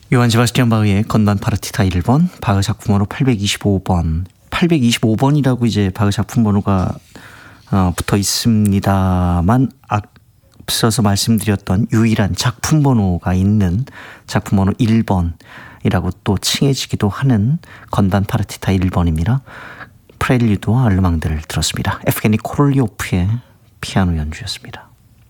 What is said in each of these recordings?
요한 세바스티안 바흐의 건반 파르티타 1번, 바흐 작품번호 825번. 825번이라고 이제 바흐 작품 번호가 붙어 있습니다만 앞서서 말씀드렸던 유일한 작품 번호가 있는 작품 번호 1번이라고 또 칭해지기도 하는 건반 파르티타 1번입니다. 프렐리드와 알르망드를 들었습니다. 에프게니 코롤리오프의 피아노 연주였습니다.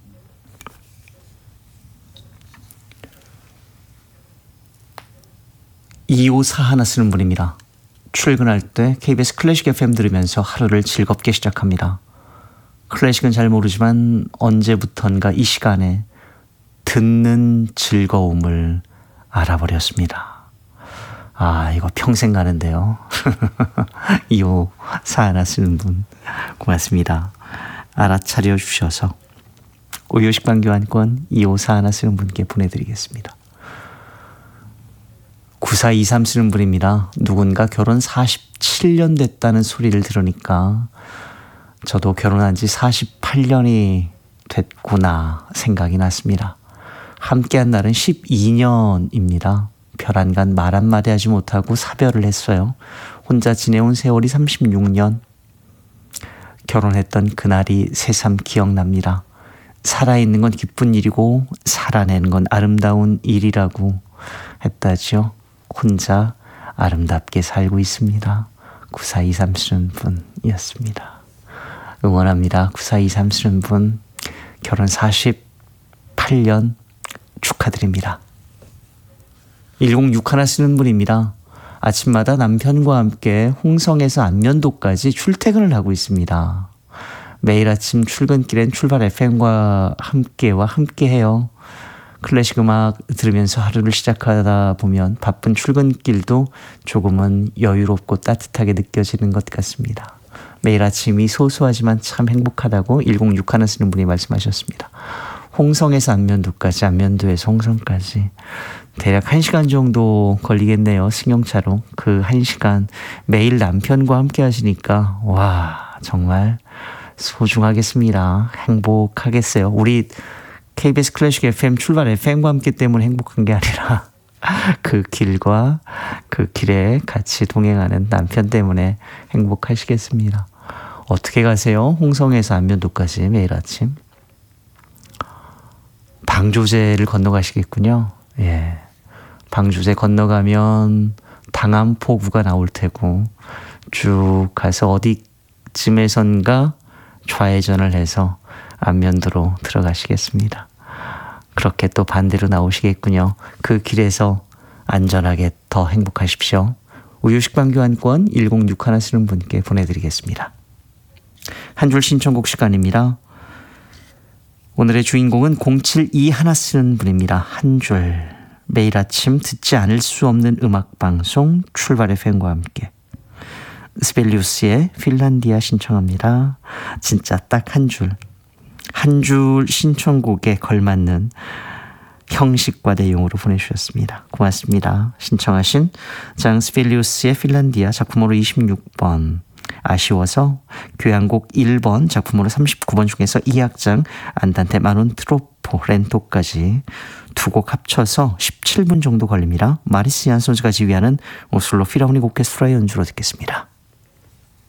254 하나 쓰는 분입니다. 출근할 때 KBS 클래식 FM 들으면서 하루를 즐겁게 시작합니다. 클래식은 잘 모르지만 언제부턴가 이 시간에 듣는 즐거움을 알아버렸습니다. 아, 이거 평생 가는데요. 254 하나 쓰는 분 고맙습니다. 알아차려 주셔서 우유식빵 교환권 254 하나 쓰는 분께 보내드리겠습니다. 9423 쓰는 분입니다. 누군가 결혼 47년 됐다는 소리를 들으니까 저도 결혼한 지 48년이 됐구나 생각이 났습니다. 함께한 날은 12년입니다. 별 안 간 말 한마디 하지 못하고 사별을 했어요. 혼자 지내온 세월이 36년. 결혼했던 그날이 새삼 기억납니다. 살아있는 건 기쁜 일이고 살아내는 건 아름다운 일이라고 했다지요. 혼자 아름답게 살고 있습니다. 9423 쓰는 분이었습니다. 응원합니다. 9423 쓰는 분 결혼 48년 축하드립니다. 106 쓰는 분입니다. 아침마다 남편과 함께 홍성에서 안면도까지 출퇴근을 하고 있습니다. 매일 아침 출근길엔 출발 FM과 함께해요. 클래식 음악 들으면서 하루를 시작하다 보면 바쁜 출근길도 조금은 여유롭고 따뜻하게 느껴지는 것 같습니다. 매일 아침이 소소하지만 참 행복하다고 106 하나 쓰는 분이 말씀하셨습니다. 홍성에서 안면도까지, 안면도에서 홍성까지 대략 1시간 정도 걸리겠네요. 승용차로. 그 1시간 매일 남편과 함께 하시니까 와, 정말 소중하겠습니다. 행복하겠어요. 우리 KBS 클래식 FM 출발 FM과 함께 때문에 행복한 게 아니라 그 길과 그 길에 같이 동행하는 남편 때문에 행복하시겠습니다. 어떻게 가세요? 홍성에서 안면도까지 매일 아침. 방조제를 건너가시겠군요. 예. 방조제 건너가면 당암포구가 나올 테고 쭉 가서 어디쯤에선가 좌회전을 해서 안면도로 들어가시겠습니다. 그렇게 또 반대로 나오시겠군요. 그 길에서 안전하게 더 행복하십시오. 우유식빵 교환권 106 하나 쓰는 분께 보내드리겠습니다. 한 줄 신청곡 시간입니다. 오늘의 주인공은 072 하나 쓰는 분입니다. 한 줄. 매일 아침 듣지 않을 수 없는 음악방송 출발 FM과 함께 스벨리우스의 핀란디아 신청합니다. 진짜 딱 한 줄. 한 줄 신청곡에 걸맞는 형식과 내용으로 보내주셨습니다. 고맙습니다. 신청하신 장 스벨리우스의 핀란디아 작품으로 26번. 아쉬워서 교향곡 1번 작품으로 39번 중에서 2악장 안단테 마논 트로포 렌토까지 두 곡 합쳐서 17분 정도 걸립니다. 마리스 얀손스가 지휘하는 오슬로 필하모닉 오케스트라 연주로 듣겠습니다.